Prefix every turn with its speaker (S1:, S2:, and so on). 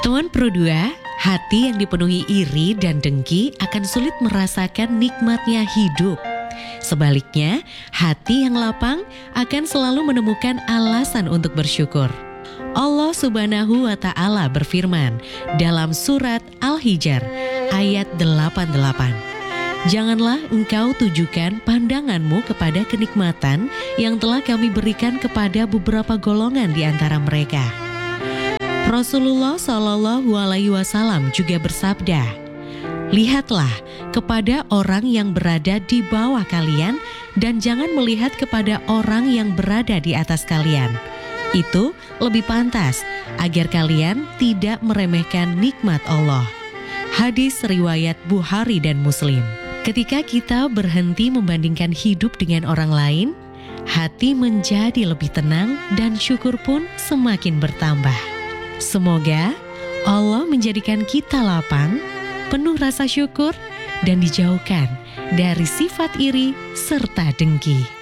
S1: Tuan Pro 2, hati yang dipenuhi iri dan dengki akan sulit merasakan nikmatnya hidup. Sebaliknya, hati yang lapang akan selalu menemukan alasan untuk bersyukur. Allah Subhanahu wa Ta'ala berfirman dalam surat Al-Hijr ayat 88. Janganlah engkau tujukan pandanganmu kepada kenikmatan yang telah kami berikan kepada beberapa golongan di antara mereka. Rasulullah Shallallahu Alaihi Wasallam juga bersabda, lihatlah kepada orang yang berada di bawah kalian dan jangan melihat kepada orang yang berada di atas kalian. Itu lebih pantas agar kalian tidak meremehkan nikmat Allah. Hadis riwayat Bukhari dan Muslim. Ketika kita berhenti membandingkan hidup dengan orang lain, hati menjadi lebih tenang dan syukur pun semakin bertambah. Semoga Allah menjadikan kita lapang, penuh rasa syukur, dan dijauhkan dari sifat iri serta dengki.